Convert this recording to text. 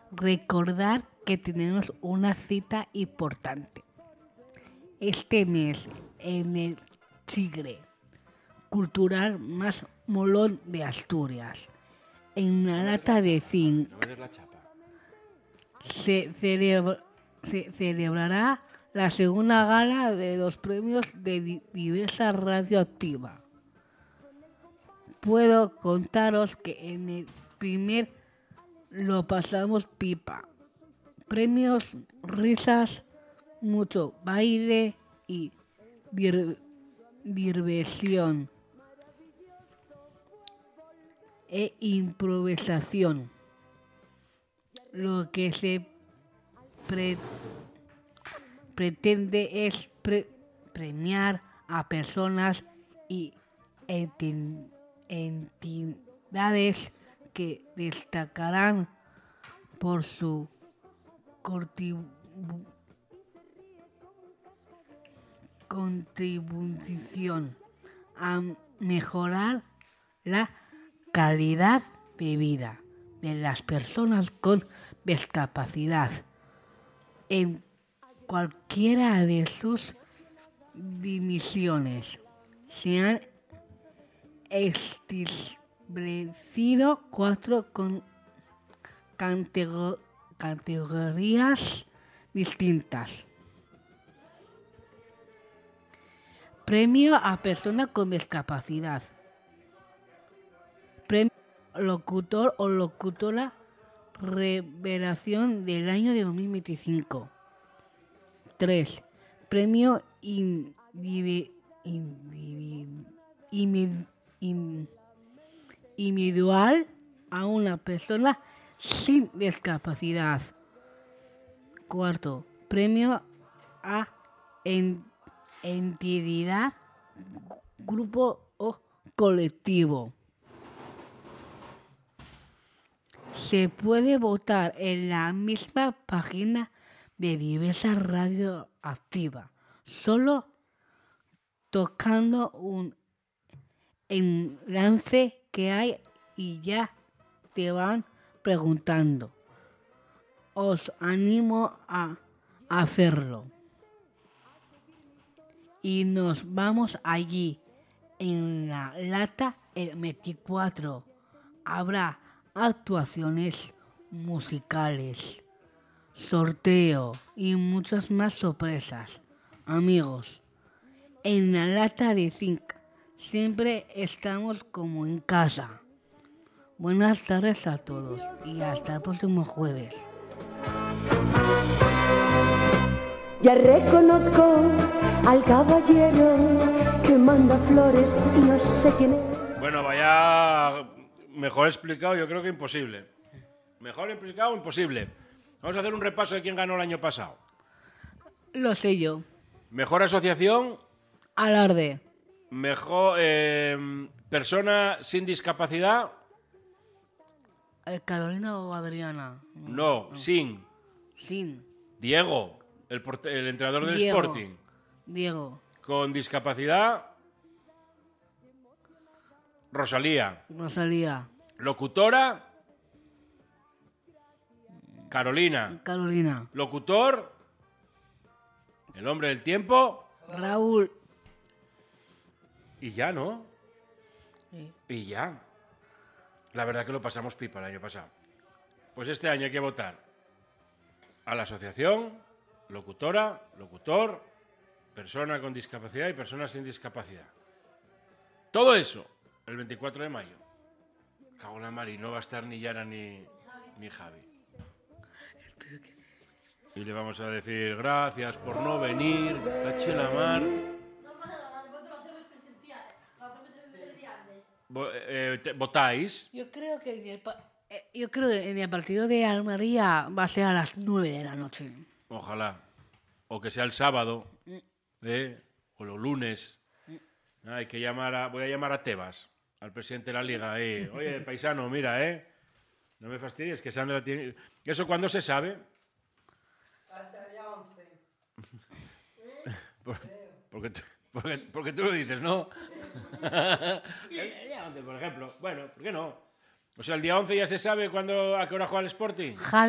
recordar que tenemos una cita importante. Este mes en el Tigre Cultural más molón de Asturias, en una lata de zinc, se celebrará la segunda gala de los premios de Diversa Radioactiva. Puedo contaros que en el primer lo pasamos pipa. Premios, risas, mucho baile y diversión e improvisación. Lo que se pretende es premiar a personas y entidades que destacarán por su contribución a mejorar la calidad de vida de las personas con discapacidad en cualquiera de sus dimensiones. Se han establecido 4 categorías distintas. Premio a persona con discapacidad. Premio locutor o locutora revelación del año de 2025. 3. Premio individual a una persona sin discapacidad. 4. Premio a entidad, grupo o colectivo. Se puede votar en la misma página de Diversa Radioactiva, solo tocando un enlace que hay y ya te van preguntando. Os animo a hacerlo. Y nos vamos allí, en la lata, el 24. Habrá actuaciones musicales, sorteo y muchas más sorpresas. Amigos, en la lata de zinc siempre estamos como en casa. Buenas tardes a todos y hasta el próximo jueves. Ya reconozco al caballero que manda flores y no sé quién es. Bueno, vaya mejor explicado, yo creo que imposible. Mejor explicado, imposible. Vamos a hacer un repaso de quién ganó el año pasado. Lo sé yo. Mejor asociación. Alarde. Mejor persona sin discapacidad. ¿Carolina o Adriana? No, sin. Sin. Diego, el entrenador del Diego. Sporting. Diego. Con discapacidad. Rosalía. Rosalía. Locutora. Carolina. Carolina. Locutor. El hombre del tiempo. Raúl. Y ya, ¿no? Sí. Y ya. La verdad que lo pasamos pipa el año pasado. Pues este año hay que votar a la asociación, locutora, locutor, persona con discapacidad y persona sin discapacidad. Todo eso el 24 de mayo. Cago en la mar, y no va a estar ni Yara ni Javi. Y le vamos a decir gracias por no venir, caché la mar. ¿Votáis? Yo creo que en el partido de Almería va a ser a las 9 de la noche. Ojalá. O que sea el sábado, o los lunes. Hay que voy a llamar a Tebas, al presidente de la liga. Oye, paisano, mira, no me fastidies, que Sandra tiene... ¿Eso cuándo se sabe? Hasta el día 11. Porque tú lo dices, ¿no? El día 11, por ejemplo. Bueno, ¿por qué no? O sea, el día 11 ya se sabe a qué hora juega el Sporting.